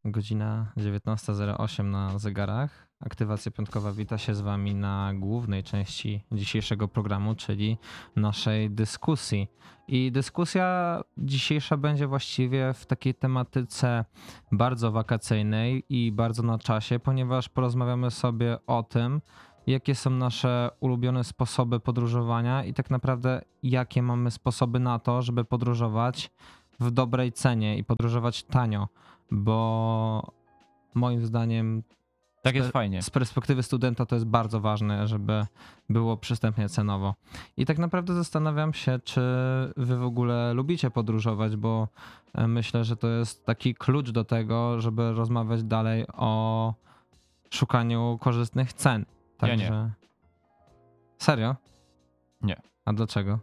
Godzina 19:08 na zegarach. Aktywacja piątkowa wita się z wami na głównej części dzisiejszego programu, czyli naszej dyskusji. I dyskusja dzisiejsza będzie właściwie w takiej tematyce bardzo wakacyjnej i bardzo na czasie, ponieważ porozmawiamy sobie o tym, jakie są nasze ulubione sposoby podróżowania i tak naprawdę jakie mamy sposoby na to, żeby podróżować w dobrej cenie i podróżować tanio, bo moim zdaniem Tak jest fajnie. z perspektywy studenta to jest bardzo ważne, żeby było przystępnie cenowo. I tak naprawdę zastanawiam się, czy wy w ogóle lubicie podróżować, bo myślę, że to jest taki klucz do tego, żeby rozmawiać dalej o szukaniu korzystnych cen. Ja nie. Także... Serio? Nie. A dlaczego?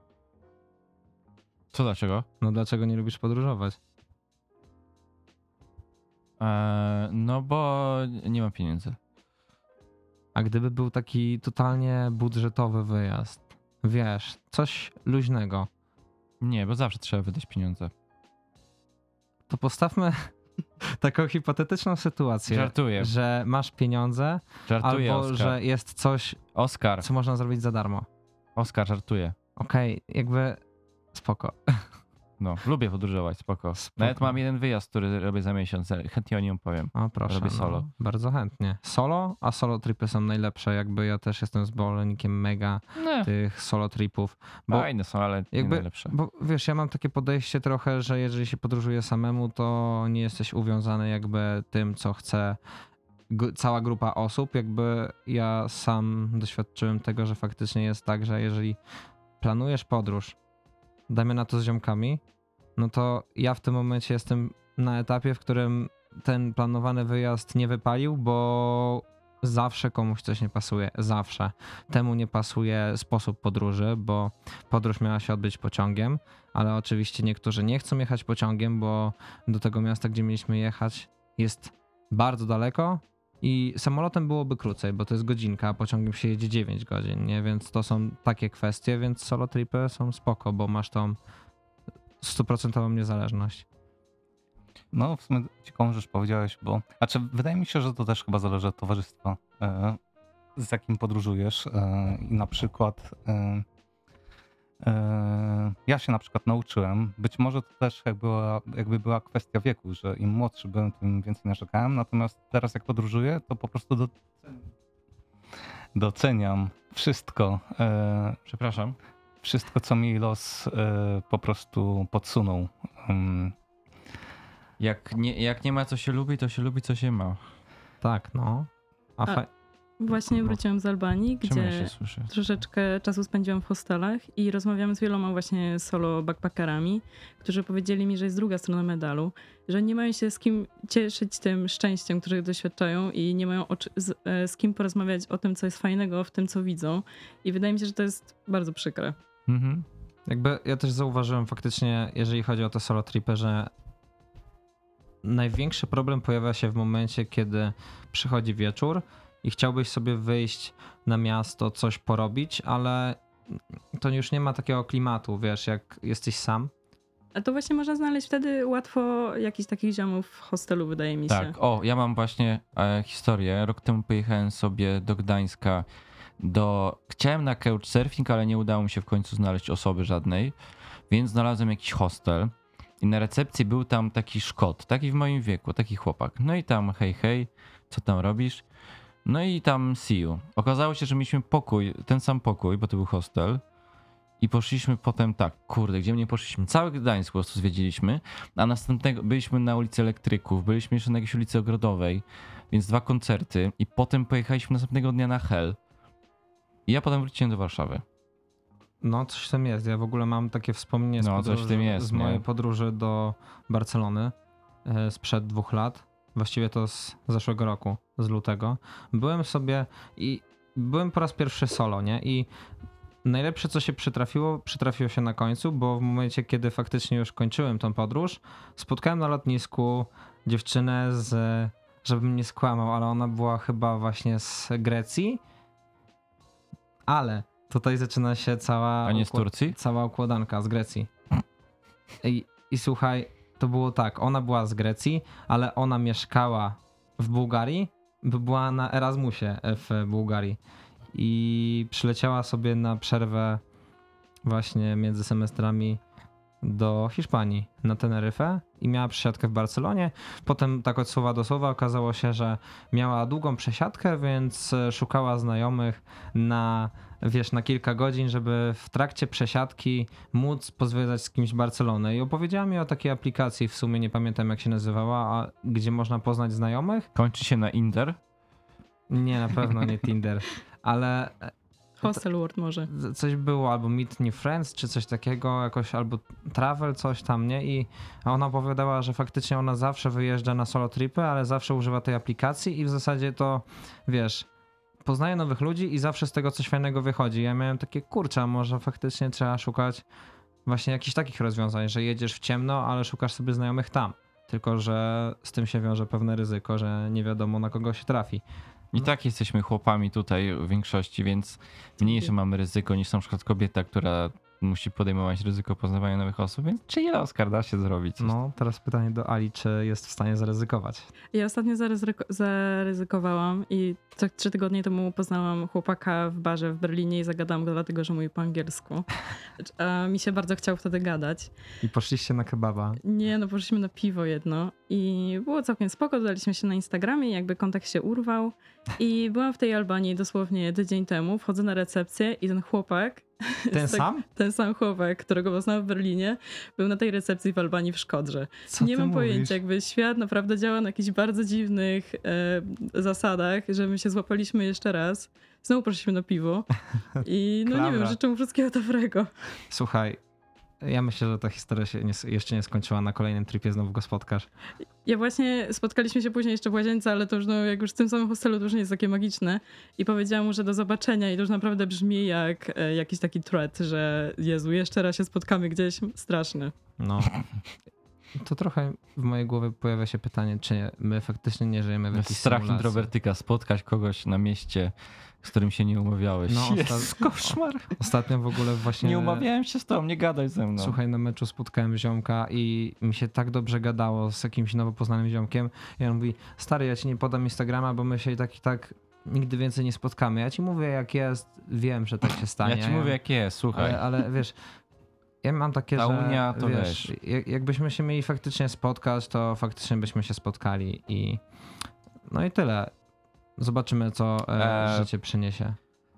Co dlaczego? No dlaczego nie lubisz podróżować? No bo nie mam pieniędzy. A gdyby był taki totalnie budżetowy wyjazd, wiesz, coś luźnego, Nie, bo zawsze trzeba wydać pieniądze. to postawmy taką hipotetyczną sytuację, Żartuję. że masz pieniądze Żartuję, albo Oskar. że jest coś, Oskar, co można zrobić za darmo. żartuję. Okej, jakby spoko. No, lubię podróżować, spoko. Nawet mam jeden wyjazd, który robię za miesiąc, chętnie o nim opowiem. O proszę, Robię solo. No, bardzo chętnie. Solo? A solo tripy są najlepsze, jakby ja też jestem zwolennikiem mega Nie, tych solo tripów. Bo fajne są, ale nie najlepsze. Bo wiesz, ja mam takie podejście trochę, że jeżeli się podróżuje samemu, to nie jesteś uwiązany jakby tym, co chce cała grupa osób. Jakby ja sam doświadczyłem tego, że faktycznie jest tak, że jeżeli planujesz podróż, dajmy na to z ziomkami, no to ja w tym momencie jestem na etapie, w którym ten planowany wyjazd nie wypalił, bo zawsze komuś coś nie pasuje. Zawsze. Temu nie pasuje sposób podróży, bo podróż miała się odbyć pociągiem, ale oczywiście niektórzy nie chcą jechać pociągiem, bo do tego miasta, gdzie mieliśmy jechać, jest bardzo daleko i samolotem byłoby krócej, bo to jest godzinka, a pociągiem się jedzie 9 godzin, nie? Więc to są takie kwestie, więc solo tripy są spoko, bo masz tą 100% niezależność. No, w sumie ciekawą rzecz powiedziałeś, bo... Znaczy, wydaje mi się, że to też chyba zależy od towarzystwa, z jakim podróżujesz. I na przykład ja się na przykład nauczyłem, być może to też jakby była kwestia wieku, że im młodszy byłem, tym więcej narzekałem, natomiast teraz jak podróżuję, to po prostu doceniam wszystko. Przepraszam. Wszystko, co mi los po prostu podsunął. Jak nie ma co się lubi, to się lubi co się ma. Tak, no. Właśnie wróciłam z Albanii, Czemu ja gdzie się słyszę? troszeczkę czasu spędziłam w hostelach i rozmawiałam z wieloma właśnie solo backpackerami, którzy powiedzieli mi, że jest druga strona medalu, że nie mają się z kim cieszyć tym szczęściem, którego doświadczają i nie mają z kim porozmawiać o tym, co jest fajnego w tym, co widzą. I wydaje mi się, że to jest bardzo przykre. Mhm. Jakby ja też zauważyłem faktycznie, jeżeli chodzi o te solo tripy, że największy problem pojawia się w momencie, kiedy przychodzi wieczór i chciałbyś sobie wyjść na miasto, coś porobić, ale to już nie ma takiego klimatu, wiesz, jak jesteś sam. A to właśnie można znaleźć wtedy łatwo jakichś takich ziomów w hostelu, wydaje mi się. Tak, ja mam właśnie historię. Rok temu pojechałem sobie do Gdańska. Chciałem na couchsurfing, ale nie udało mi się w końcu znaleźć osoby żadnej, więc znalazłem jakiś hostel i na recepcji był tam taki Szkot, taki w moim wieku, taki chłopak. No i tam hej, co tam robisz? No i tam see you. Okazało się, że mieliśmy ten sam pokój, bo to był hostel i poszliśmy potem tak, kurde, gdzie my nie poszliśmy? Cały Gdańsk po prostu zwiedziliśmy, a następnego byliśmy na ulicy Elektryków, byliśmy jeszcze na jakiejś ulicy Ogrodowej, więc 2 koncerty i potem pojechaliśmy następnego dnia na Hel. I ja potem wróciłem do Warszawy. No, coś w tym jest. Ja w ogóle mam takie wspomnienie z mojej podróży do Barcelony sprzed 2 lat. Właściwie to z zeszłego roku, z lutego. Byłem po raz pierwszy solo, nie? I najlepsze, co się przytrafiło się na końcu, bo w momencie, kiedy faktycznie już kończyłem tą podróż, spotkałem na lotnisku dziewczynę żebym nie skłamał, ale ona była chyba właśnie z Grecji, ale tutaj zaczyna się A nie z Turcji? cała układanka z Grecji. I słuchaj, to było tak, ona była z Grecji, ale ona mieszkała w Bułgarii, bo była na Erasmusie w Bułgarii i przyleciała sobie na przerwę właśnie między semestrami do Hiszpanii na Teneryfę i miała przesiadkę w Barcelonie. Potem tak od słowa do słowa okazało się, że miała długą przesiadkę, więc szukała znajomych na kilka godzin, żeby w trakcie przesiadki móc pozwiedzać z kimś Barcelonę. I opowiedziała mi o takiej aplikacji, w sumie nie pamiętam jak się nazywała, a gdzie można poznać znajomych. Kończy się na Inder. Nie, na pewno nie Tinder, ale Hostel World może. coś było, albo Meet New Friends, czy coś takiego, jakoś, albo Travel, coś tam, nie? A ona opowiadała, że faktycznie ona zawsze wyjeżdża na solo tripy, ale zawsze używa tej aplikacji i w zasadzie to, wiesz, poznaje nowych ludzi i zawsze z tego coś fajnego wychodzi. Ja miałem takie, kurczę, może faktycznie trzeba szukać właśnie jakichś takich rozwiązań, że jedziesz w ciemno, ale szukasz sobie znajomych tam. Tylko że z tym się wiąże pewne ryzyko, że nie wiadomo na kogo się trafi. I tak jesteśmy chłopami tutaj w większości, więc mniejsze mamy ryzyko niż na przykład kobieta, która musi podejmować ryzyko poznawania nowych osób, więc czy ile Oskar da się zrobić? Coś No, teraz pytanie do Ali, czy jest w stanie zaryzykować? Ja ostatnio zaryzykowałam i 3 tygodnie temu poznałam chłopaka w barze w Berlinie i zagadałam go dlatego, że mówi po angielsku. A mi się bardzo chciał wtedy gadać. I poszliście na kebaba. Nie, no poszliśmy na piwo jedno i było całkiem spoko, dodaliśmy się na Instagramie i jakby kontakt się urwał. I byłam w tej Albanii dosłownie tydzień temu, wchodzę na recepcję i ten chłopak, Ten sam? ten sam chłopak, którego poznałam w Berlinie, był na tej recepcji w Albanii w Szkodrze. Co Nie ty mam mówisz? pojęcia, jakby świat naprawdę działa na jakichś bardzo dziwnych zasadach, że my się złapaliśmy jeszcze raz. Znowu poszliśmy na piwo i no nie wiem, Klamra. życzę mu wszystkiego dobrego. Słuchaj, ja myślę, że ta historia się jeszcze nie skończyła. Na kolejnym tripie znowu go spotkasz. Ja właśnie spotkaliśmy się później jeszcze w łazience, ale to już no, jak już w tym samym hostelu to już nie jest takie magiczne. I powiedziałam mu, że do zobaczenia i to już naprawdę brzmi jak jakiś taki threat, że Jezu, jeszcze raz się spotkamy gdzieś. Straszny. No. To trochę w mojej głowie pojawia się pytanie, czy my faktycznie nie żyjemy w jakiejś strach symulacji. introwertyka, spotkać kogoś na mieście, z którym się nie umawiałeś. No, Jest koszmar. Ostatnio w ogóle właśnie... Nie umawiałem się z tobą, nie gadaj ze mną. Słuchaj, na meczu spotkałem ziomka i mi się tak dobrze gadało z jakimś nowo poznanym ziomkiem. I on mówi, stary, ja ci nie podam Instagrama, bo my się i tak nigdy więcej nie spotkamy. Ja ci mówię jak jest, wiem, że tak się stanie. Ja ci mówię jak jest, słuchaj. Ale wiesz, ja mam takie, Ta że Unia to wiesz, jakbyśmy się mieli faktycznie spotkać, to faktycznie byśmy się spotkali i no i tyle. Zobaczymy, co życie przyniesie.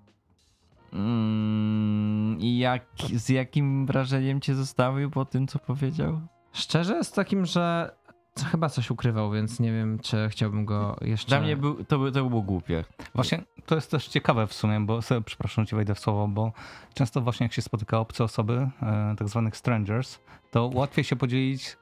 I z jakim wrażeniem cię zostawił po tym, co powiedział? Szczerze, z takim, że chyba coś ukrywał, więc nie wiem, czy chciałbym go jeszcze... Dla mnie to było głupie. Właśnie to jest też ciekawe w sumie, bo sobie, przepraszam, ci wejdę w słowo, bo często właśnie jak się spotyka obce osoby, tak zwanych strangers, to łatwiej się podzielić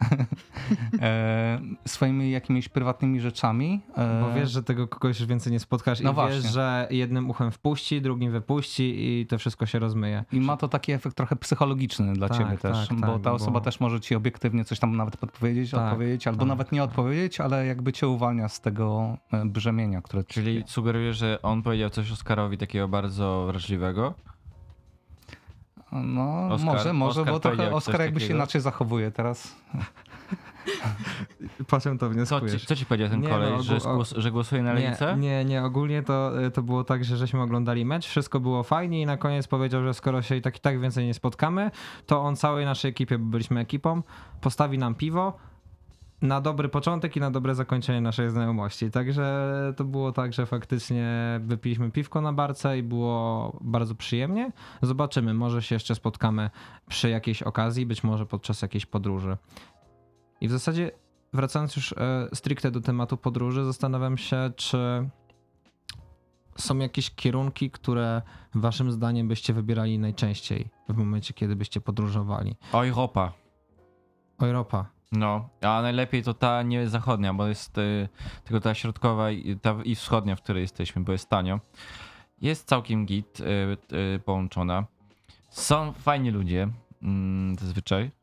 swoimi jakimiś prywatnymi rzeczami. Bo wiesz, że tego kogoś już więcej nie spotkasz No i właśnie. wiesz, że jednym uchem wpuści, drugim wypuści i to wszystko się rozmyje. I ma to taki efekt trochę psychologiczny dla Tak, ciebie też, tak, bo tak, ta osoba też może ci obiektywnie coś tam nawet podpowiedzieć, Tak, odpowiedzieć, albo tak, nawet nie odpowiedzieć, ale jakby cię uwalnia z tego brzemienia, które Czyli sugerujesz, że on powiedział coś Oskarowi takiego bardzo wrażliwego? No, Oskar może, bo trochę powiedział Oskar coś jakby się takiego? inaczej zachowuje teraz. Po czym to wnioskujesz? Co ci powiedział ten Nie, koleś, no, że głosuje na lewicę? Nie, ogólnie to było tak, że żeśmy oglądali mecz, wszystko było fajnie i na koniec powiedział, że skoro się i tak więcej nie spotkamy, to on całej naszej ekipie, bo byliśmy ekipą, postawi nam piwo na dobry początek i na dobre zakończenie naszej znajomości. Także to było tak, że faktycznie wypiliśmy piwko na barce i było bardzo przyjemnie. Zobaczymy, może się jeszcze spotkamy przy jakiejś okazji, być może podczas jakiejś podróży. I w zasadzie wracając już stricte do tematu podróży, zastanawiam się, czy są jakieś kierunki, które waszym zdaniem byście wybierali najczęściej w momencie, kiedy byście podróżowali. Europa. Europa. No, a najlepiej to ta nie zachodnia, bo jest tylko ta środkowa i wschodnia, w której jesteśmy, bo jest tanio. Jest całkiem git połączona. Są fajni ludzie, zazwyczaj.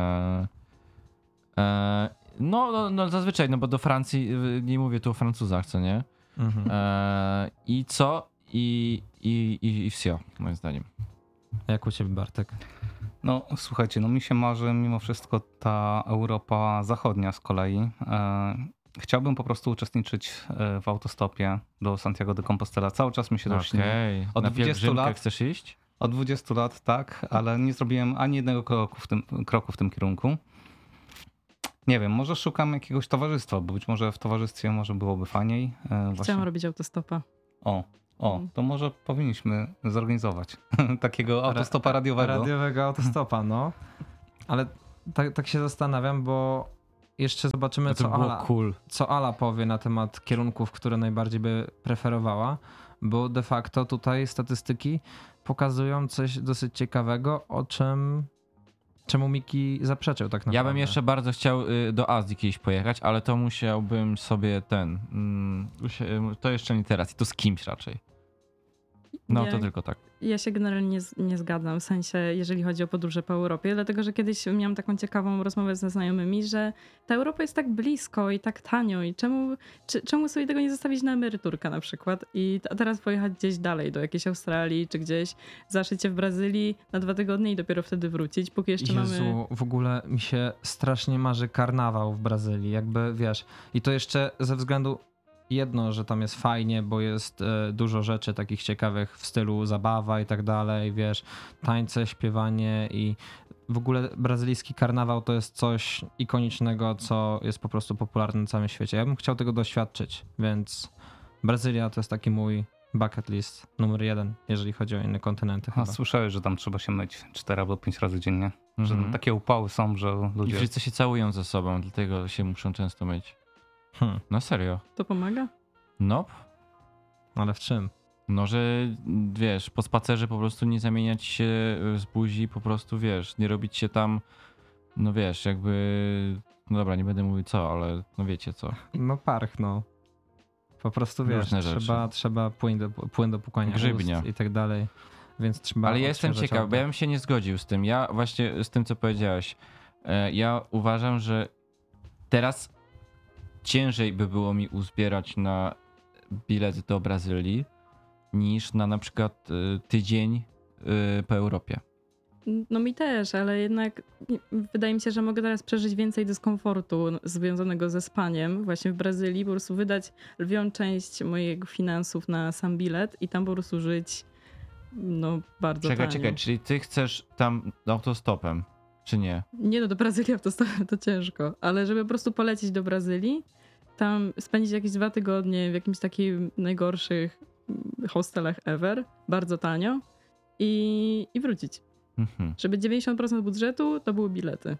No, zazwyczaj, no bo do Francji, nie mówię tu o Francuzach, co nie? Mhm. I co? I wsio, moim zdaniem. Jak u ciebie, Bartek? No słuchajcie, no mi się marzy mimo wszystko ta Europa Zachodnia z kolei. Chciałbym po prostu uczestniczyć w autostopie do Santiago de Compostela. Cały czas mi się to śni. Okej. Od Na 20 pielgrzymkę lat. chcesz iść? Od 20 lat tak, ale nie zrobiłem ani jednego kroku w tym kierunku. Nie wiem, może szukam jakiegoś towarzystwa, bo być może w towarzystwie może byłoby fajniej. Chciałam robić autostopa. To może powinniśmy zorganizować takiego autostopa radiowego. Radiowego autostopa, no. Ale tak się zastanawiam, bo jeszcze zobaczymy, To było cool. co Ala powie na temat kierunków, które najbardziej by preferowała, bo de facto tutaj statystyki pokazują coś dosyć ciekawego, czemu Miki zaprzeczył tak naprawdę. Ja bym jeszcze bardzo chciał do Azji kiedyś pojechać, ale to musiałbym sobie to jeszcze nie teraz i to z kimś raczej. No to tylko tak. Ja się generalnie nie zgadzam, w sensie jeżeli chodzi o podróże po Europie, dlatego że kiedyś miałam taką ciekawą rozmowę ze znajomymi, że ta Europa jest tak blisko i tak tanio i czemu sobie tego nie zostawić na emeryturkę na przykład a teraz pojechać gdzieś dalej, do jakiejś Australii czy gdzieś, zaszyć się w Brazylii na 2 tygodnie i dopiero wtedy wrócić, póki jeszcze mamy... w ogóle mi się strasznie marzy karnawał w Brazylii, jakby wiesz, i to jeszcze ze względu jedno, że tam jest fajnie, bo jest dużo rzeczy takich ciekawych w stylu zabawa i tak dalej, wiesz, tańce, śpiewanie i w ogóle brazylijski karnawał to jest coś ikonicznego, co jest po prostu popularne na całym świecie. Ja bym chciał tego doświadczyć, więc Brazylia to jest taki mój bucket list numer 1, jeżeli chodzi o inne kontynenty chyba. Słyszałeś, że tam trzeba się myć 4 albo 5 razy dziennie. Że Mhm. takie upały są, że I ludzie... wszyscy się całują ze sobą, dlatego się muszą często myć. No serio. To pomaga? No, Ale w czym? no, że wiesz, po spacerze po prostu nie zamieniać się z buzi, po prostu wiesz, nie robić się tam, no wiesz, jakby, no dobra, nie będę mówił co, ale no wiecie co. No parch, no. Po prostu wiesz, Różne rzeczy. trzeba płyn do płukania Grzybnia. ust i tak dalej, więc trzeba Ale ja jestem odświeżać ciekaw, bo ja oddech. bym się nie zgodził z tym. Ja właśnie z tym, co powiedziałeś, ja uważam, że teraz ciężej by było mi uzbierać na bilet do Brazylii niż na przykład tydzień po Europie. No mi też, ale jednak wydaje mi się, że mogę teraz przeżyć więcej dyskomfortu związanego ze spaniem właśnie w Brazylii, po prostu wydać lwią część mojego finansów na sam bilet i tam po prostu żyć no bardzo Czekaj, tanio. czyli ty chcesz tam autostopem, czy nie? Nie no, do Brazylii to ciężko, ale żeby po prostu polecieć do Brazylii, tam spędzić jakieś 2 tygodnie w jakimś takim najgorszych hostelach ever, bardzo tanio i wrócić. Mhm. Żeby 90% budżetu to były bilety.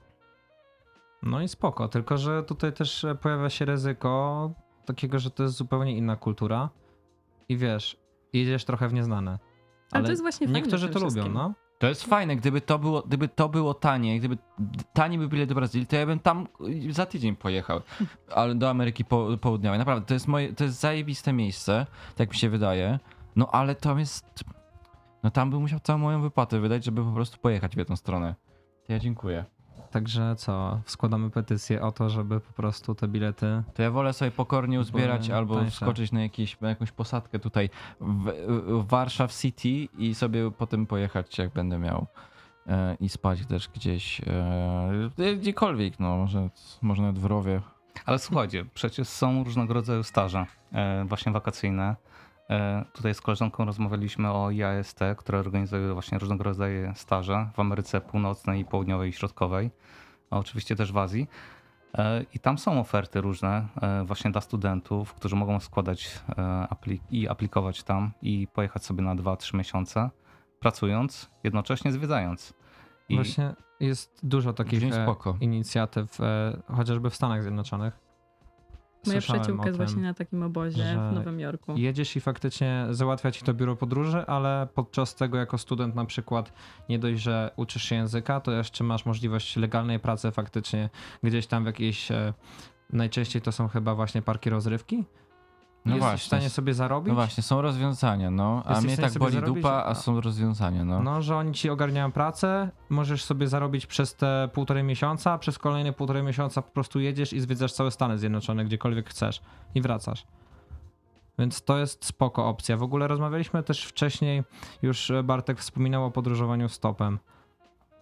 No i spoko, tylko że tutaj też pojawia się ryzyko takiego, że to jest zupełnie inna kultura i wiesz, idziesz trochę w nieznane. Ale to jest właśnie fajne niektórzy w to tym lubią, wszystkim. no. To jest fajne, gdyby to było tanie, gdyby taniej by bilet do Brazylii, to ja bym tam za tydzień pojechał, ale do Ameryki Południowej. Naprawdę, to jest zajebiste miejsce, tak mi się wydaje. No ale tam jest, no tam bym musiał całą moją wypłatę wydać, żeby po prostu pojechać w jedną stronę. To ja dziękuję. Także co, składamy petycję o to, żeby po prostu te bilety... To ja wolę sobie pokornie uzbierać Były albo tańsze. wskoczyć na jakąś posadkę tutaj w Warszaw City i sobie potem pojechać, jak będę miał. I spać też gdzieś, gdziekolwiek, no, może nawet w rowie. Ale słuchajcie, przecież są różnego rodzaju staże, właśnie wakacyjne. Tutaj z koleżanką rozmawialiśmy o IAST, które organizuje właśnie różnego rodzaju staże w Ameryce Północnej, Południowej i Środkowej, a oczywiście też w Azji. I tam są oferty różne właśnie dla studentów, którzy mogą składać i aplikować tam i pojechać sobie na 2-3 miesiące, pracując, jednocześnie zwiedzając. I Właśnie jest dużo takich Brzmi spoko. inicjatyw, chociażby w Stanach Zjednoczonych. Moja Słyszałem przyjaciółka o jest tym. właśnie na takim obozie że w Nowym Jorku. Jedziesz i faktycznie załatwia ci to biuro podróży, ale podczas tego jako student na przykład nie dość, że uczysz się języka, to jeszcze masz możliwość legalnej pracy faktycznie gdzieś tam w jakiejś, najczęściej to są chyba właśnie parki rozrywki. No Jesteś właśnie. w stanie sobie zarobić. No właśnie, są rozwiązania, no. A Jesteś w mnie stanie tak sobie boli zarobić, dupa, a a- są rozwiązania, no. No, że oni ci ogarniają pracę, możesz sobie zarobić przez te 1,5 miesiąca, a przez kolejne 1,5 miesiąca po prostu jedziesz i zwiedzasz całe Stany Zjednoczone, gdziekolwiek chcesz i wracasz. Więc to jest spoko opcja. W ogóle rozmawialiśmy też wcześniej, już Bartek wspominał o podróżowaniu stopem.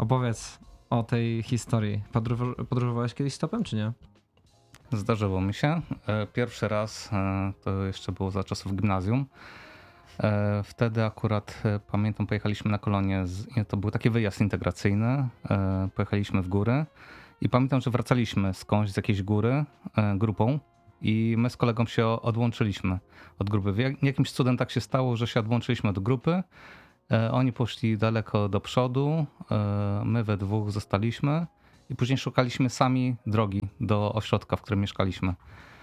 opowiedz o tej historii. Podróżowałeś kiedyś stopem, czy nie? Zdarzyło mi się. Pierwszy raz to jeszcze było za czasów gimnazjum. Wtedy akurat pamiętam, pojechaliśmy na kolonię. To był taki wyjazd integracyjny. Pojechaliśmy w góry i pamiętam, że wracaliśmy skądś z jakiejś góry grupą i my z kolegą się odłączyliśmy od grupy. Jakimś cudem tak się stało, że się odłączyliśmy od grupy. Oni poszli daleko do przodu, my we dwóch zostaliśmy i później szukaliśmy sami drogi do ośrodka, w którym mieszkaliśmy.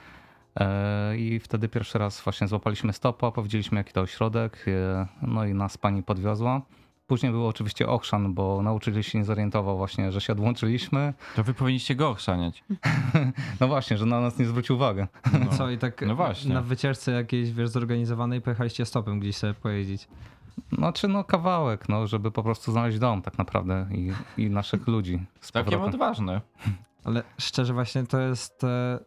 I wtedy pierwszy raz właśnie złapaliśmy stopa, powiedzieliśmy jaki to ośrodek, no i nas pani podwiozła. Później był oczywiście ochrzan, bo nauczyciel się nie zorientował właśnie, że się odłączyliśmy. To wy powinniście go ochrzaniać. No właśnie, że na nas nie zwrócił uwagi. No. Co, i tak No właśnie. na wycieczce jakiejś, wiesz, zorganizowanej pojechaliście stopem gdzieś sobie pojeździć. No kawałek, żeby po prostu znaleźć dom tak naprawdę i naszych ludzi z Takie powrotem. odważne. Ale szczerze właśnie to jest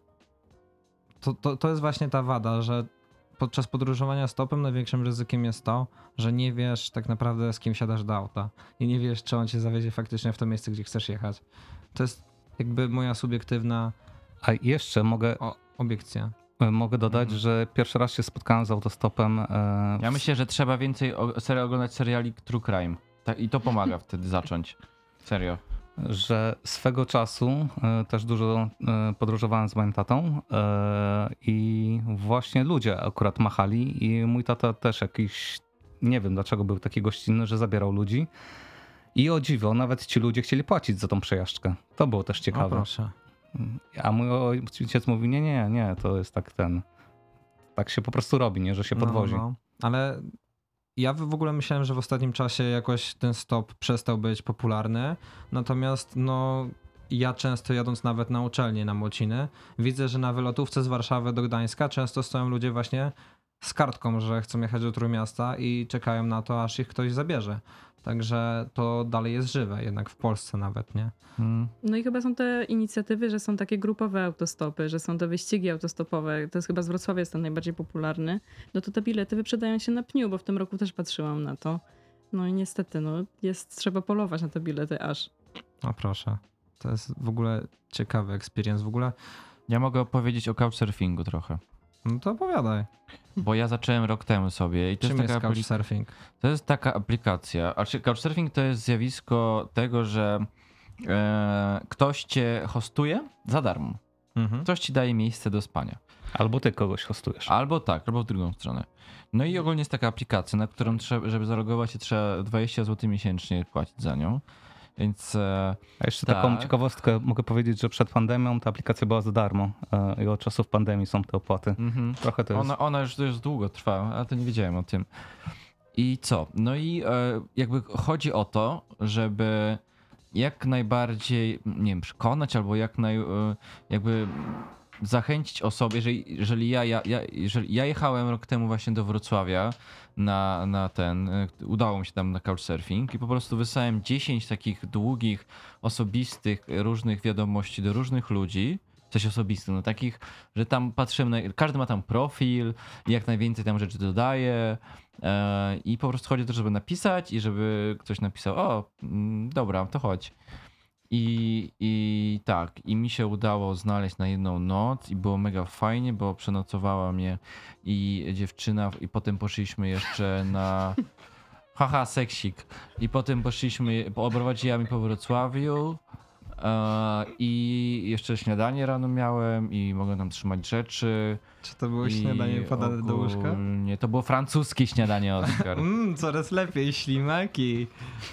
to jest właśnie ta wada, że podczas podróżowania stopem największym ryzykiem jest to, że nie wiesz tak naprawdę z kim siadasz do auta i nie wiesz, czy on cię zawiezie faktycznie w to miejsce, gdzie chcesz jechać. To jest jakby moja subiektywna A jeszcze obiekcja. mogę dodać, że pierwszy raz się spotkałem z autostopem. Ja myślę, że trzeba więcej oglądać seriali True Crime. I to pomaga wtedy zacząć. Serio. Że swego czasu też dużo podróżowałem z moim tatą i właśnie ludzie akurat machali i mój tata też jakiś, nie wiem dlaczego był taki gościnny, że zabierał ludzi i o dziwo, nawet ci ludzie chcieli płacić za tą przejażdżkę. To było też O, ciekawe. proszę. A mój ojciec mówi, nie, to jest tak się po prostu robi, nie, że się podwozi. No. Ale ja w ogóle myślałem, że w ostatnim czasie jakoś ten stop przestał być popularny, natomiast ja często jadąc nawet na uczelnię, na Młociny, widzę, że na wylotówce z Warszawy do Gdańska często stoją ludzie właśnie z kartką, że chcą jechać do Trójmiasta i czekają na to, aż ich ktoś zabierze. Także to dalej jest żywe, jednak w Polsce nawet, nie? No i chyba są te inicjatywy, że są takie grupowe autostopy, że są to wyścigi autostopowe. To jest chyba z Wrocławia jest ten najbardziej popularny. No to te bilety wyprzedają się na pniu, bo w tym roku też patrzyłam na to. No i niestety, trzeba polować na te bilety aż. O proszę. To jest w ogóle ciekawy experience. W ogóle, Ja mogę opowiedzieć o couchsurfingu trochę. no to opowiadaj. Bo ja zacząłem rok temu sobie i to Czym jest jest taka couchsurfing? To jest taka aplikacja. Couchsurfing to jest zjawisko tego, że ktoś cię hostuje za darmo. Mhm. Ktoś ci daje miejsce do spania. Albo ty kogoś hostujesz. Albo tak, albo w drugą stronę. No i ogólnie jest taka aplikacja, na którą żeby zalogować się trzeba 20 zł miesięcznie płacić za nią. Więc A jeszcze tak. taką ciekawostkę mogę powiedzieć, że przed pandemią ta aplikacja była za darmo i od czasów pandemii są te opłaty. Trochę to jest... ona już długo trwa, a to nie wiedziałem o tym. I co? No i jakby chodzi o to, żeby jak najbardziej, nie wiem, przekonać albo jakby zachęcić osoby, jeżeli ja jechałem rok temu właśnie do Wrocławia udało mi się tam na couchsurfing i po prostu wysłałem 10 takich długich, osobistych, różnych wiadomości do różnych ludzi, coś osobistych, no takich, że tam patrzymy, każdy ma tam profil i jak najwięcej tam rzeczy dodaje i po prostu chodzi o to, żeby napisać i żeby ktoś napisał, dobra, to chodź. I tak, i mi się udało znaleźć na jedną noc i było mega fajnie, bo przenocowała mnie i dziewczyna i potem poszliśmy jeszcze na... Haha, seksik. I potem oprowadziła mi po Wrocławiu i jeszcze śniadanie rano miałem i mogłem tam trzymać rzeczy. Czy to było śniadanie podane do łóżka? Nie, to było francuskie śniadanie, Oskar. Coraz lepiej, ślimaki.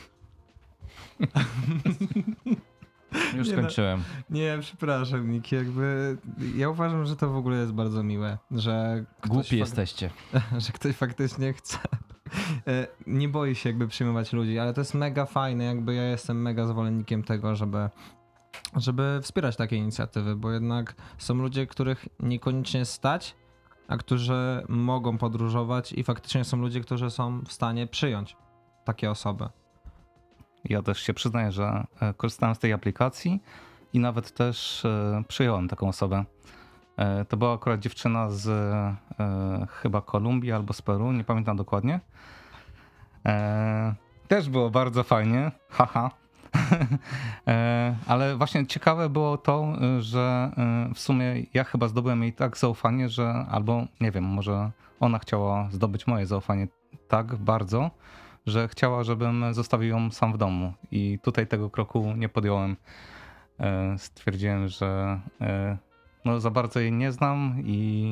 Już Nie skończyłem. Nie, przepraszam, Niki, ja uważam, że to w ogóle jest bardzo miłe, że Głupi jesteście. że ktoś faktycznie chce. Nie boi się przyjmować ludzi, ale to jest mega fajne, ja jestem mega zwolennikiem tego, żeby wspierać takie inicjatywy, bo jednak są ludzie, których niekoniecznie stać, a którzy mogą podróżować i faktycznie są ludzie, którzy są w stanie przyjąć takie osoby. Ja też się przyznaję, że korzystałem z tej aplikacji i nawet też przyjąłem taką osobę. To była akurat dziewczyna z chyba Kolumbii albo z Peru, nie pamiętam dokładnie. Też było bardzo fajnie, haha. Ale właśnie ciekawe było to, że w sumie ja chyba zdobyłem jej tak zaufanie, że albo nie wiem, może ona chciała zdobyć moje zaufanie tak bardzo, że chciała, żebym zostawił ją sam w domu. I tutaj tego kroku nie podjąłem. Stwierdziłem, że no za bardzo jej nie znam i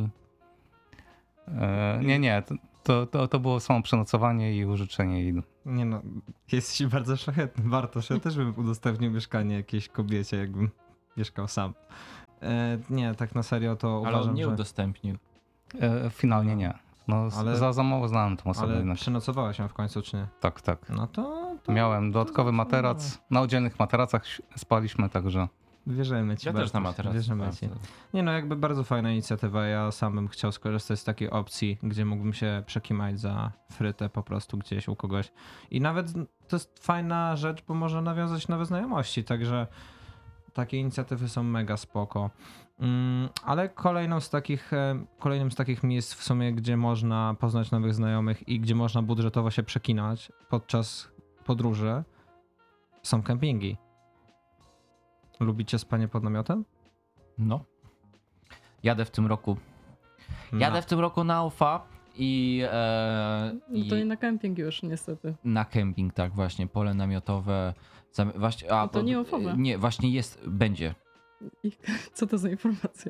nie, to było samo przenocowanie i użyczenie jej. Nie no, jesteś bardzo szlachetny, Bartosz. Ja też bym udostępnił mieszkanie jakiejś kobiecie, jakbym mieszkał sam. Nie, tak na serio to Ale uważam, on nie że... udostępnił. Finalnie nie. No, Ale- za mało znałem tą osobę Ale jednak. przenocowałeś ją w końcu, czy nie? Tak. No to Miałem dodatkowy materac. Na oddzielnych materacach spaliśmy, także wierzymy ci, Ja też na Bartosz, materacu wierzymy ci. Nie no, jakby bardzo fajna inicjatywa. Ja sam bym chciał skorzystać z takiej opcji, gdzie mógłbym się przekimać za frytę po prostu gdzieś u kogoś. I nawet to jest fajna rzecz, bo można nawiązać nowe znajomości, także takie inicjatywy są mega spoko. Ale kolejnym z takich miejsc w sumie, gdzie można poznać nowych znajomych i gdzie można budżetowo się przekinać podczas podróży, są kempingi. Lubicie spanie pod namiotem? No. Jadę w tym roku. Jadę w tym roku na OFA i No to nie na kemping już, niestety. na kemping, tak właśnie, pole namiotowe. Właśnie, No to nie OFA-owe. Nie, właśnie będzie. I co to za informacja?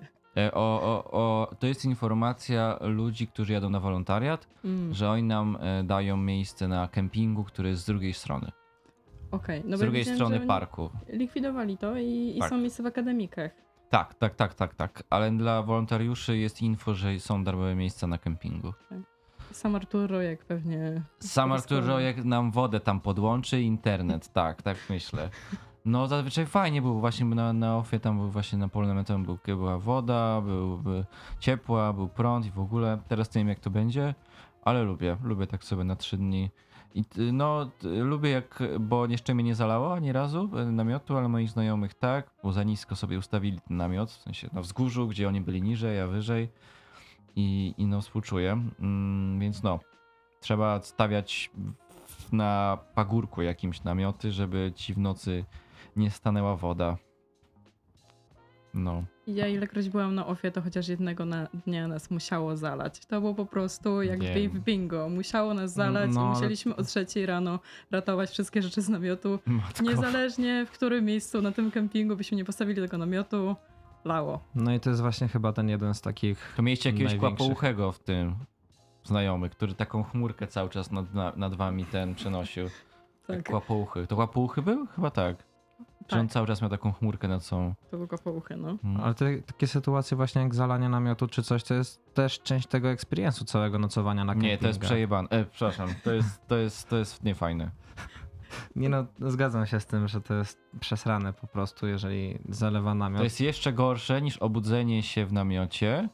To jest informacja ludzi, którzy jadą na wolontariat, że oni nam dają miejsce na kempingu, który jest z drugiej strony. Okej, no Z bo ja drugiej widziałem, strony że oni parku. likwidowali to i Tak. są miejsca w akademikach. Tak. Ale dla wolontariuszy jest info, że są darmowe miejsca na kempingu. Sam Artur Rojek pewnie. Sam Artur skorzystał. Rojek nam wodę tam podłączy i internet, tak myślę. No zazwyczaj fajnie było właśnie na ofie, tam był właśnie na polu namiotowym była woda, byłby ciepła, był prąd i w ogóle. Teraz nie wiem jak to będzie, ale lubię tak sobie na 3 dni. I lubię bo jeszcze mnie nie zalało ani razu namiotu, ale moich znajomych tak, bo za nisko sobie ustawili ten namiot, w sensie na wzgórzu, gdzie oni byli niżej, a wyżej. I no współczuję, więc no, trzeba stawiać na pagórku jakimś namioty, żeby ci w nocy nie stanęła woda. No. Ja ilekroć byłam na ofie, to chociaż jednego dnia nas musiało zalać. To było po prostu jak Wiem. w bingo. Musiało nas zalać No, i ale- musieliśmy o 3 rano ratować wszystkie rzeczy z namiotu. Matko. Niezależnie w którym miejscu na tym kempingu byśmy nie postawili tego namiotu, lało. No i to jest właśnie chyba ten jeden z takich... To mieliście jakiegoś największych. kłapouchego w tym znajomy, który taką chmurkę cały czas nad wami przenosił. Tak, Kłapouchy. To kłapouchy był? Chyba tak. Że on tak, cały czas miał taką chmurkę nad sobą. to było po uchy, no. Ale takie sytuacje właśnie jak zalanie namiotu czy coś, to jest też część tego experience'u całego nocowania na kempingach. Nie, to jest przejebane. Przepraszam, to jest niefajne. Nie no, zgadzam się z tym, że to jest przesrane po prostu, jeżeli zalewa namiot. To jest jeszcze gorsze niż obudzenie się w namiocie,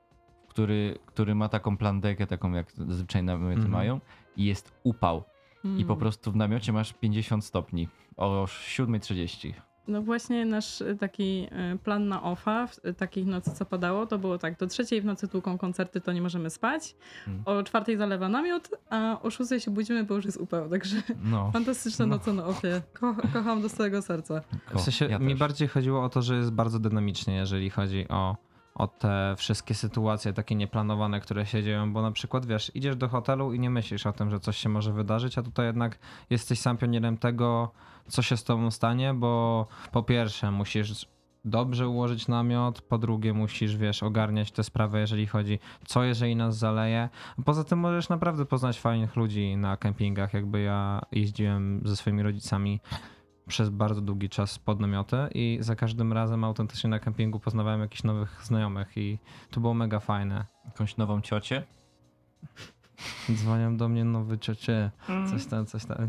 który ma taką plandekę, taką jak zazwyczaj namioty mają, i jest upał. I po prostu w namiocie masz 50 stopni o 7:30. No właśnie nasz taki plan na OFA, takich nocy co padało, to było tak, do 3 w nocy tłuką koncerty, to nie możemy spać, o 4 zalewa namiot, a o 6 się budzimy, bo już jest upał, także No. fantastyczna noc na OFie. Kocham do całego serca. W sensie ja mi też. bardziej chodziło o to, że jest bardzo dynamicznie, jeżeli chodzi o te wszystkie sytuacje takie nieplanowane, które się dzieją, bo na przykład wiesz, idziesz do hotelu i nie myślisz o tym, że coś się może wydarzyć, a tutaj jednak jesteś sam pionierem tego, co się z tobą stanie, bo po pierwsze musisz dobrze ułożyć namiot, po drugie musisz, wiesz, ogarniać te sprawy, jeżeli chodzi, co jeżeli nas zaleje. Poza tym możesz naprawdę poznać fajnych ludzi na kempingach, jakby ja jeździłem ze swoimi rodzicami przez bardzo długi czas pod namioty i za każdym razem autentycznie na kempingu poznawałem jakichś nowych znajomych i to było mega fajne. Jakąś nową ciocię? Dzwonią do mnie nowe ciocie, coś tam.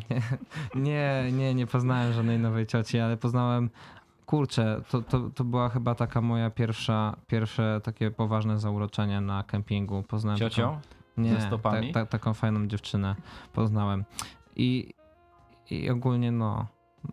Nie poznałem żadnej nowej cioci, ale poznałem, kurczę, to była chyba taka moja pierwsze takie poważne zauroczenie na kempingu. Poznałem Ciocią? Nie, Ze stopami? taką fajną dziewczynę poznałem. I ogólnie no.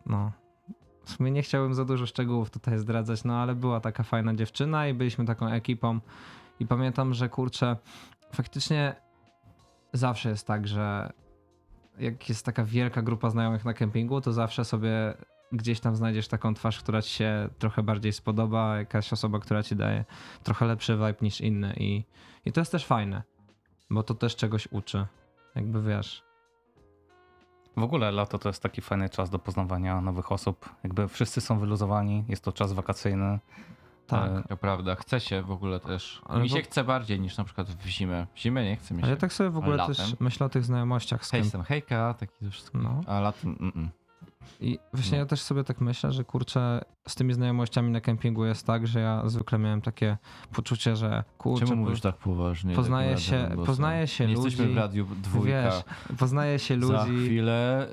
W sumie nie chciałbym za dużo szczegółów tutaj zdradzać, no ale była taka fajna dziewczyna i byliśmy taką ekipą i pamiętam, że kurczę, faktycznie zawsze jest tak, że jak jest taka wielka grupa znajomych na kempingu, to zawsze sobie gdzieś tam znajdziesz taką twarz, która ci się trochę bardziej spodoba, jakaś osoba, która ci daje trochę lepszy vibe niż inne i to jest też fajne, bo to też czegoś uczy, jakby wiesz. W ogóle lato to jest taki fajny czas do poznawania nowych osób. Jakby wszyscy są wyluzowani, jest to czas wakacyjny. Tak. To prawda, chce się w ogóle też. Ale Mi się bo- chce bardziej niż na przykład w zimę. W zimę nie chce mi się. Ale ja tak sobie w ogóle latem? też myślę o tych znajomościach z Hej, kim. jestem hejka, taki to wszystko. No. A latem I właśnie ja też sobie tak myślę, że kurczę, z tymi znajomościami na kempingu jest tak, że ja zwykle miałem takie poczucie, że kurczę, Czemu mówisz tak poważnie? poznaje takim się, radionym głosem? poznaje się Nie ludzi. jesteśmy w Radiu Dwójka. Wiesz, poznaje się Za ludzi. chwilę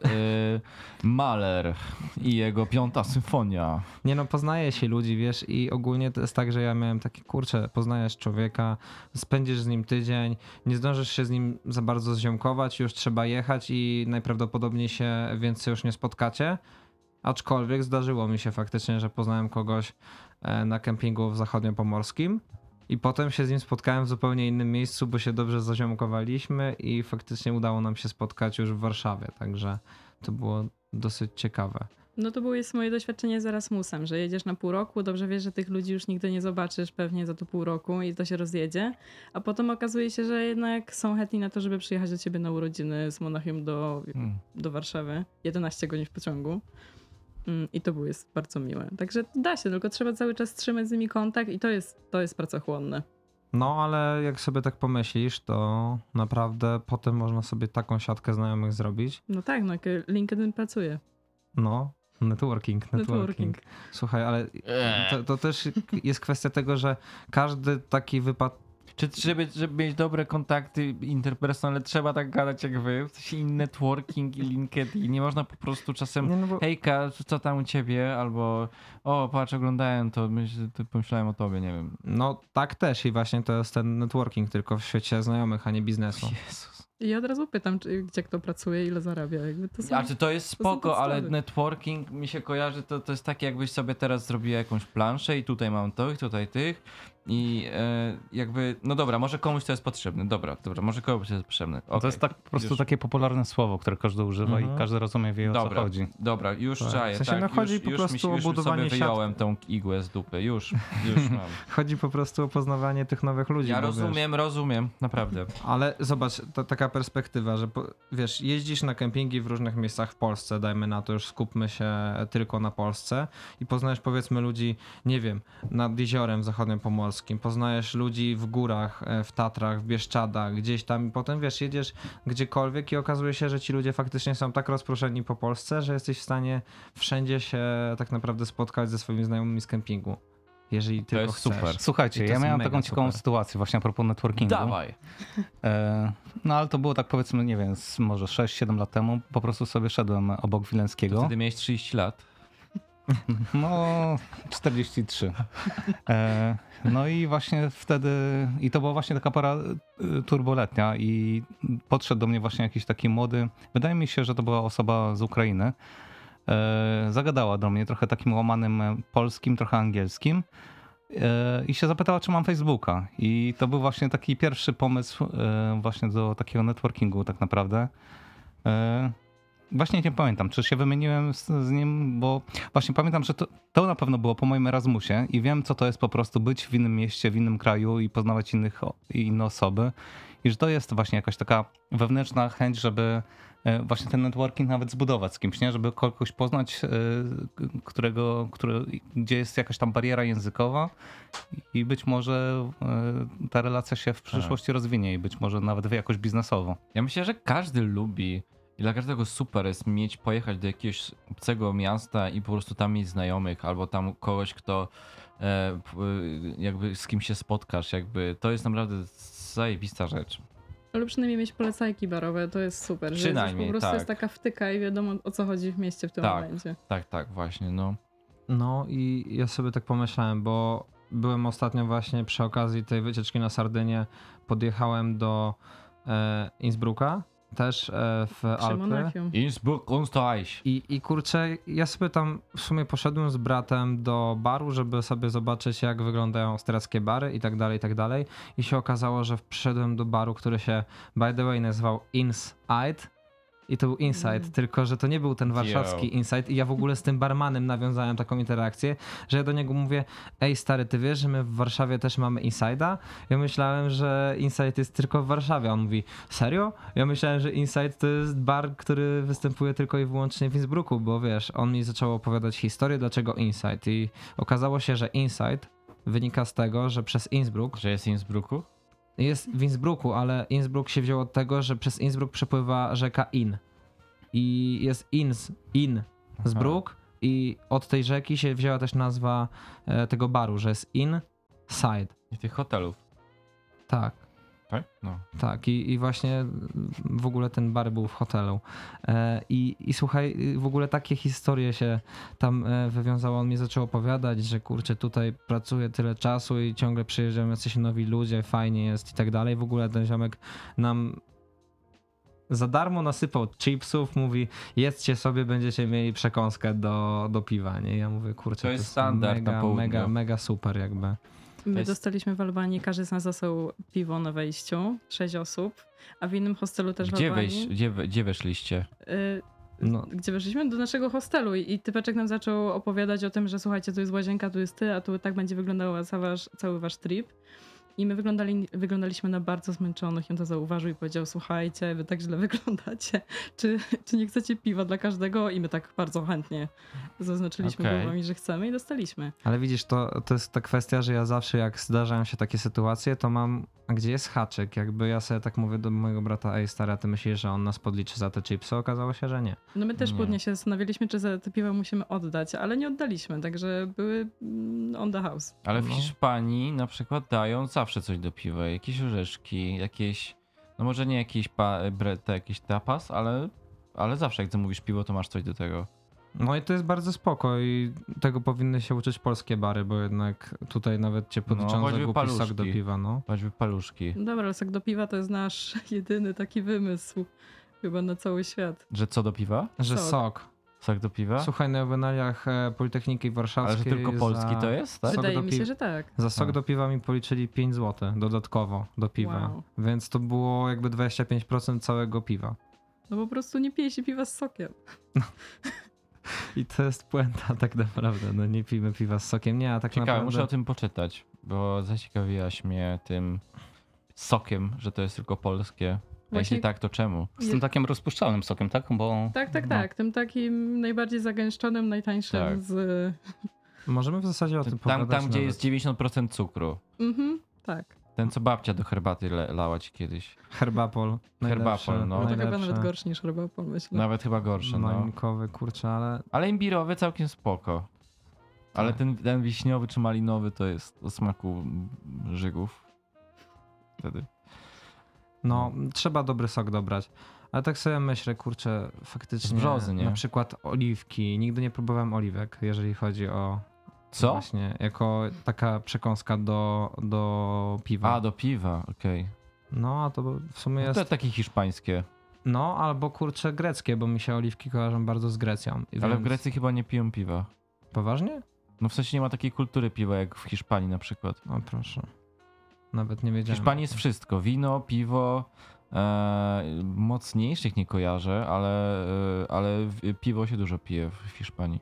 Mahler i jego 5. symfonia. Nie no, poznaje się ludzi, wiesz, i ogólnie to jest tak, że ja miałem takie, kurczę, poznajesz człowieka, spędzisz z nim tydzień, nie zdążysz się z nim za bardzo zziomkować, już trzeba jechać i najprawdopodobniej się więcej już nie spotkacie. Aczkolwiek zdarzyło mi się faktycznie, że poznałem kogoś na kempingu w zachodniopomorskim i potem się z nim spotkałem w zupełnie innym miejscu, bo się dobrze zaziomkowaliśmy i faktycznie udało nam się spotkać już w Warszawie, także to było dosyć ciekawe. No to było jest moje doświadczenie z Erasmusem, że jedziesz na pół roku, dobrze wiesz, że tych ludzi już nigdy nie zobaczysz pewnie za to pół roku i to się rozjedzie, a potem okazuje się, że jednak są chętni na to, żeby przyjechać do ciebie na urodziny z Monachium do Warszawy, 11 godzin w pociągu. I to było jest bardzo miłe. Także da się, tylko trzeba cały czas trzymać z nimi kontakt i to jest pracochłonne. No, ale jak sobie tak pomyślisz, to naprawdę potem można sobie taką siatkę znajomych zrobić. No tak, no jak LinkedIn pracuje. No, networking. Słuchaj, ale to też jest kwestia tego, że każdy taki wypad... Czy żeby mieć dobre kontakty interpersonalne, trzeba tak gadać jak wy? W sensie networking i LinkedIn. Nie można po prostu czasem Nie, no bo... hejka, co tam u ciebie? Albo o, patrz, oglądałem to, pomyślałem o tobie, nie wiem. No tak też i właśnie to jest ten networking tylko w świecie znajomych, a nie biznesu. Jezus. I ja od razu pytam, gdzie kto pracuje, ile zarabia. Jakby to są... Znaczy to jest są spoko, ale podstawy. networking mi się kojarzy, to jest takie jakbyś sobie teraz zrobiła jakąś planszę i tutaj mam to i tutaj tych i jakby, no dobra, może komuś to jest potrzebne, dobra, może komuś to jest potrzebne. To jest tak po prostu już. takie popularne słowo, które każdy używa i Mhm. każdy rozumie, wie o co Dobra, chodzi. dobra, już Tak. czaję, W sensie, tak, no chodzi już, po już, prostu o już budowanie sobie wyjąłem tą igłę z dupy, już mam. Chodzi po prostu o poznawanie tych nowych ludzi. Ja bo wiesz, rozumiem, naprawdę. ale zobacz, to taka perspektywa, że wiesz, jeździsz na kempingi w różnych miejscach w Polsce, dajmy na to, już skupmy się tylko na Polsce i poznajesz powiedzmy ludzi, nie wiem, nad jeziorem zachodniopomorskim, poznajesz ludzi w górach, w Tatrach, w Bieszczadach, gdzieś tam i potem wiesz, jedziesz gdziekolwiek i okazuje się, że ci ludzie faktycznie są tak rozproszeni po Polsce, że jesteś w stanie wszędzie się tak naprawdę spotkać ze swoimi znajomymi z kempingu. Jeżeli tylko jest chcesz. super. Słuchajcie, I to ja jest miałem mega taką ciekawą super. sytuację właśnie a propos networkingu. Dawaj. No ale to było tak powiedzmy, nie wiem, może 6-7 lat temu. Po prostu sobie szedłem obok To Wileńskiego. wtedy miałeś 30 lat. No 43. No i właśnie wtedy, i to była właśnie taka pora turboletnia i podszedł do mnie właśnie jakiś taki młody, wydaje mi się, że to była osoba z Ukrainy. Zagadała do mnie trochę takim łamanym polskim, trochę angielskim i się zapytała, czy mam Facebooka. I to był właśnie taki pierwszy pomysł właśnie do takiego networkingu tak naprawdę. Właśnie nie pamiętam, czy się wymieniłem z nim, bo właśnie pamiętam, że to na pewno było po moim Erasmusie i wiem, co to jest po prostu być w innym mieście, w innym kraju i poznawać inne osoby. I że to jest właśnie jakaś taka wewnętrzna chęć, żeby właśnie ten networking nawet zbudować z kimś, nie? Żeby kogoś poznać, gdzie jest jakaś tam bariera językowa i być może ta relacja się w przyszłości rozwinie i być może nawet jakoś biznesowo. Ja myślę, że każdy lubi i dla każdego super jest pojechać do jakiegoś obcego miasta i po prostu tam mieć znajomych albo tam kogoś, kto jakby z kim się spotkasz, jakby to jest naprawdę zajebista rzecz. Ale przynajmniej mieć polecajki barowe, to jest super. Że Przynajmniej, po prostu tak. jest taka wtyka i wiadomo o co chodzi w mieście w tym Tak. momencie. Tak, właśnie, no. No i ja sobie tak pomyślałem, bo byłem ostatnio właśnie przy okazji tej wycieczki na Sardynię, podjechałem do Innsbrucka, też w Przy Alpy. Monachium. Innsbruck und Streich. I kurczę, ja sobie tam w sumie poszedłem z bratem do baru, żeby sobie zobaczyć, jak wyglądają austriackie bary i tak dalej, i tak dalej. I się okazało, że przyszedłem do baru, który się by the way nazywał Inside I to był insight, tylko że to nie był ten warszawski insight i ja w ogóle z tym barmanem nawiązałem taką interakcję, że ja do niego mówię, ej stary, ty wiesz, że my w Warszawie też mamy inside'a? Ja myślałem, że insight jest tylko w Warszawie. On mówi, serio? Ja myślałem, że insight to jest bar, który występuje tylko i wyłącznie w Innsbrucku, bo wiesz, on mi zaczął opowiadać historię, dlaczego insight i okazało się, że insight wynika z tego, że przez Innsbruck Że jest w Innsbrucku? jest w Innsbrucku, ale Innsbruck się wziął od tego, że przez Innsbruck przepływa rzeka Inn. I jest Innsbruck i od tej rzeki się wzięła też nazwa tego baru, że jest Inside. I tych hotelów, Tak, tak? No. tak. I właśnie w ogóle ten bar był w hotelu. I słuchaj, w ogóle takie historie się tam wywiązały. On mi zaczął opowiadać, że kurczę, tutaj pracuje tyle czasu i ciągle przyjeżdżają jacyś nowi ludzie, fajnie jest i tak dalej. W ogóle ten ziomek nam za darmo nasypał chipsów, mówi, jedzcie sobie, będziecie mieli przekąskę do piwa, nie? Ja mówię, kurczę, To jest standard na południu. mega super jakby. My jest- dostaliśmy w Albanii, każdy z nas dostał piwo na wejściu, 6 osób, a w innym hostelu też w Albanii. Gdzie weszliście? No. Gdzie weszliśmy? Do naszego hostelu i typeczek nam zaczął opowiadać o tym, że słuchajcie, tu jest łazienka, tu jest ty, a tu tak będzie wyglądał cały wasz trip. I my wyglądaliśmy na bardzo zmęczonych i on to zauważył i powiedział, słuchajcie, wy tak źle wyglądacie, czy nie chcecie piwa dla każdego? I my tak bardzo chętnie zaznaczyliśmy Okej. głowami, że chcemy i dostaliśmy. Ale widzisz, to jest ta kwestia, że ja zawsze jak zdarzają się takie sytuacje, to mam, a gdzie jest haczyk? Jakby ja sobie tak mówię do mojego brata, ej stary, a ty myślisz, że on nas podliczy za te chipsy? Okazało się, że nie. No my też Nie. płodnie się zastanawialiśmy, czy za te piwa musimy oddać, ale nie oddaliśmy, także były on the house. Ale w No. Hiszpanii na przykład dają zawsze coś do piwa. Jakieś orzeszki, jakieś... No może nie jakieś jakieś tapas, ale zawsze jak zamówisz piwo, to masz coś do tego. No i to jest bardzo spoko i tego powinny się uczyć polskie bary, bo jednak tutaj nawet cię podliczą za choćby głupi sok do paluszki. piwa, no. Choćby paluszki. Dobra, ale sok do piwa to jest nasz jedyny taki wymysł chyba na cały świat. Że co do piwa? Że Sok. sok. Sok do piwa? Słuchaj, na Juwenaliach Politechniki Ale Warszawskiej że tylko polski to jest, tak? Sok Wydaje do mi się, że tak. Za sok A. do piwa mi policzyli 5 zł dodatkowo do piwa, Wow. więc to było jakby 25% całego piwa. No po prostu nie pije się piwa z sokiem. I to jest puenta tak naprawdę, no nie pijmy piwa z sokiem, nie, a tak Ciekawe, naprawdę... muszę o tym poczytać, bo zaciekawiłaś mnie tym sokiem, że to jest tylko polskie. A Właśnie- jeśli tak, to czemu? Z tym takim rozpuszczalnym sokiem, tak? Bo Tak, No. tym takim najbardziej zagęszczonym, najtańszym Tak. z... Możemy w zasadzie o tym Tam, pogadać gdzie nawet. jest 90% cukru. tak. Ten, co babcia do herbaty lała ci kiedyś. Herbapol. Herbapol, no. No to chyba najlepsze. nawet gorszy niż Herbapol, myślę. Nawet chyba gorsze, no. Malinowy, kurczę, ale Ale imbirowy całkiem spoko. Ale Tak. ten wiśniowy czy malinowy to jest o smaku żygów. Wtedy. no, trzeba dobry sok dobrać. Ale tak sobie myślę, kurczę, faktycznie Z brzozy, nie? na przykład oliwki. Nigdy nie próbowałem oliwek, jeżeli chodzi o Co? właśnie, jako taka przekąska do piwa. A, do piwa, okej. No, a to w sumie No jest... to takie hiszpańskie. No, albo kurczę greckie, bo mi się oliwki kojarzą bardzo z Grecją. Ale w więc- Grecji chyba nie piją piwa. Poważnie? No w sensie nie ma takiej kultury piwa jak w Hiszpanii na przykład. O proszę. Nawet nie W wiedziałem. Hiszpanii jest wszystko. Wino, piwo, mocniejszych nie kojarzę, ale piwo się dużo pije w Hiszpanii.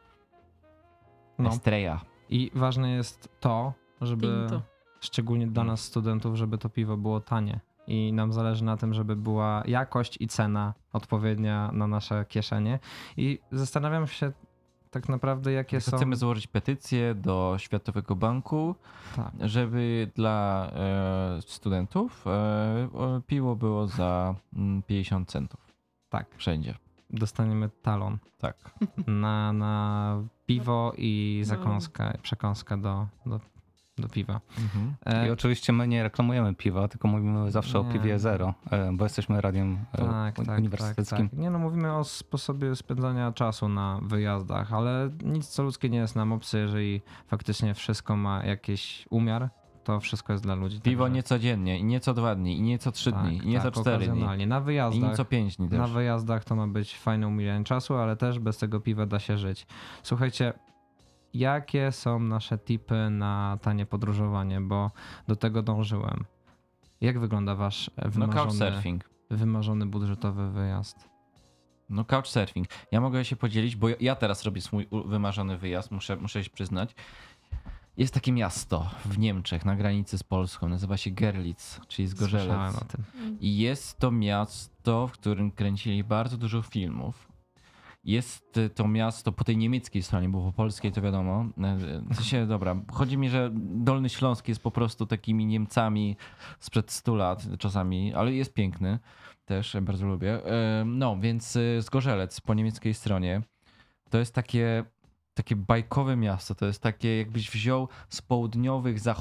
No. Estrella. I ważne jest to, żeby Tinto. szczególnie dla nas studentów, żeby to piwo było tanie. I nam zależy na tym, żeby była jakość i cena odpowiednia na nasze kieszenie. I zastanawiam się tak naprawdę, jakie są... Chcemy złożyć petycję do Światowego Banku, Tak. żeby dla studentów piwo było za 50 centów. Tak, Wszędzie. dostaniemy talon Tak. na piwo i No. zakąskę, przekąskę do piwa. Mhm. i oczywiście my nie reklamujemy piwa, tylko mówimy zawsze Nie. o piwie zero, bo jesteśmy radiem uniwersyteckim. Tak. Nie no, mówimy o sposobie spędzania czasu na wyjazdach, ale nic co ludzkie nie jest nam obce, jeżeli faktycznie wszystko ma jakiś umiar, to wszystko jest dla ludzi. Piwo także- nie codziennie, i nie co 2 dni, i nie co 3 dni, i nie co 4 dni. okazjonalnie. Na I nie wyjazdach, co 5 dni też. na wyjazdach to ma być fajne umilenie czasu, ale też bez tego piwa da się żyć. Słuchajcie, jakie są nasze tipy na tanie podróżowanie, bo do tego dążyłem. Jak wygląda wasz No wymarzony, couchsurfing. wymarzony budżetowy wyjazd? No couchsurfing. Ja mogę się podzielić, bo ja teraz robię swój wymarzony wyjazd, muszę się przyznać. Jest takie miasto w Niemczech na granicy z Polską, nazywa się Görlitz, czyli Zgorzelec. Słyszałem o tym. I jest to miasto, w którym kręcili bardzo dużo filmów. Jest to miasto po tej niemieckiej stronie, bo po polskiej to wiadomo. Dobra, chodzi mi, że Dolny Śląsk jest po prostu takimi Niemcami sprzed 100 lat czasami, ale jest piękny. Też bardzo lubię. No, więc Zgorzelec po niemieckiej stronie to jest takie bajkowe miasto. To jest takie, jakbyś wziął z południowych,